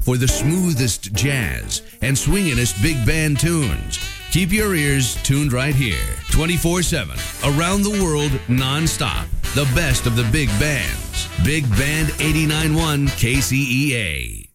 for the smoothest jazz and swingingest big band tunes. Keep your ears tuned right here, 24/7, around the world, non-stop. The best of the big bands. Big Band 89.1 KCEA.